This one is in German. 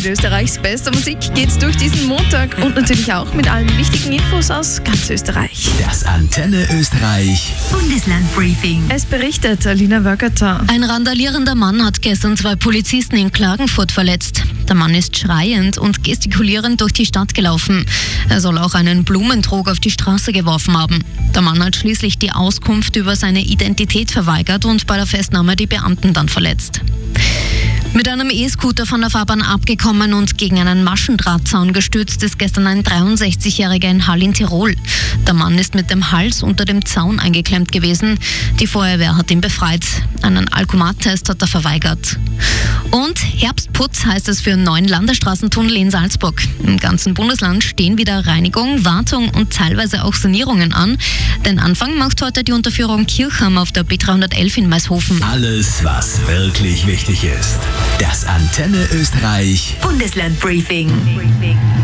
Mit Österreichs bester Musik geht's durch diesen Montag und natürlich auch mit allen wichtigen Infos aus ganz Österreich. Das Antenne Österreich Bundeslandbriefing. Es berichtet Alina Wöckerter. Ein randalierender Mann hat gestern 2 Polizisten in Klagenfurt verletzt. Der Mann ist schreiend und gestikulierend durch die Stadt gelaufen. Er soll auch einen Blumentrog auf die Straße geworfen haben. Der Mann hat schließlich die Auskunft über seine Identität verweigert und bei der Festnahme die Beamten dann verletzt. Mit einem E-Scooter von der Fahrbahn abgekommen und gegen einen Maschendrahtzaun gestürzt ist gestern ein 63-Jähriger in Hall in Tirol. Der Mann ist mit dem Hals unter dem Zaun eingeklemmt gewesen. Die Feuerwehr hat ihn befreit. Einen Alkomat-Test hat er verweigert. Und Herbstputz heißt es für einen neuen Landesstraßentunnel in Salzburg. Im ganzen Bundesland stehen wieder Reinigung, Wartung und teilweise auch Sanierungen an. Den Anfang macht heute die Unterführung Kirchham auf der B311 in Maishofen. Alles, was wirklich wichtig ist. Das Antenne Österreich Bundeslandbriefing.